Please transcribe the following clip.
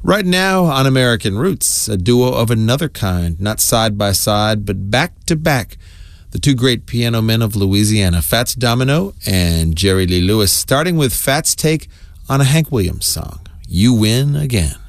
Right now on American Roots, a duo of another kind, not side by side, but back to back. The two great piano men of Louisiana, Fats Domino and Jerry Lee Lewis, starting with Fats' take on a Hank Williams song, You Win Again.